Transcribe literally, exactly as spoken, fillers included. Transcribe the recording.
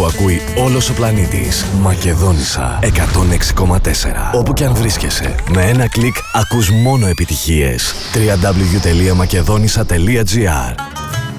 που ακούει όλος ο πλανήτης. Μακεδόνισσα εκατόν έξι κόμμα τέσσερα. Όπου κι αν βρίσκεσαι, με ένα κλικ ακούς μόνο επιτυχίες. double-u double-u double-u τελεία μακεδόνισσα τελεία τζι άρ